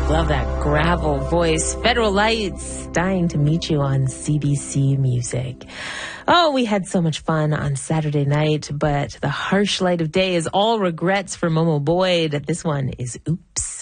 Love that gravel voice. Federal Lights, Dying to Meet You on CBC Music. Oh, we had so much fun on Saturday night, but the harsh light of day is all regrets for Momo Boyd. This one is Oops.